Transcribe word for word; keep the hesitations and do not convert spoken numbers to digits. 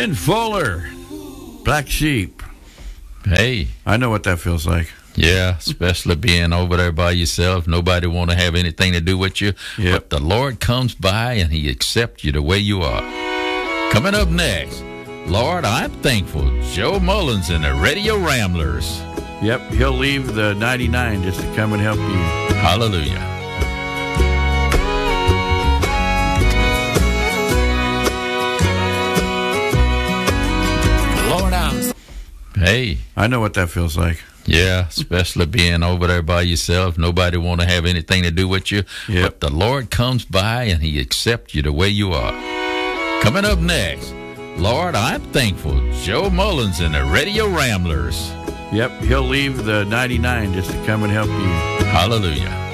Ben Fuller, Black Sheep. Hey. I know what that feels like. Yeah, especially being over there by yourself. Nobody want to have anything to do with you. Yep. But the Lord comes by and he accepts you the way you are. Coming up next, Lord, I'm thankful. Joe Mullins and the Radio Ramblers. Yep, he'll leave the ninety-nine just to come and help you. Hallelujah. Lord, I'm... Hey. I know what that feels like. Yeah, especially being over there by yourself. Nobody want to have anything to do with you. Yep. But the Lord comes by and he accepts you the way you are. Coming up next, Lord, I'm thankful. Joe Mullins and the Radio Ramblers. Yep, he'll leave the ninety-nine just to come and help you. Hallelujah.